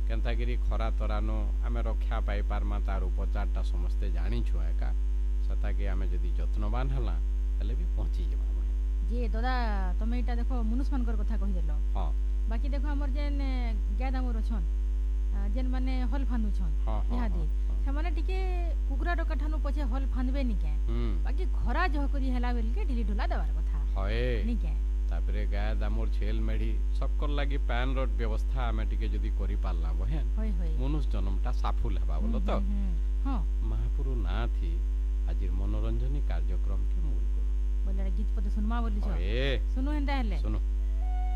केनतागिरी खरा तरानो आमे रक्षा पाई पारमा तार उपचारटा समस्ते जानिछु एका सता कि आमे जदि जत्नवान हला हेले भी पहुंची जमा जे दादा तमे इटा देखो मनुष्य मानकर कथा कहि देलो हां बाकी देखो हमर जेन गाय दामर छन जेन माने हल फानु छन इहादी से माने टिके कुकुरा डका ठानु पछे हल फानबे नि के बाकी खरा जह करी हला बेल के ढिली ढुला देवार कथा होए नि के तापरे गाय दामर छेल मेढी सब कर लागी पैन रोड व्यवस्था हमें टिके जदी करी पालना बहन होय होय मनुष्य जन्मटा साफुल हेबा बोलो तो हां महापुरु ना थी आजिर मनोरंजनी कार्यक्रम के मूल करो बोले गीत पद सुनमा बोली छ ए सुनो हेंदा हेले सुनो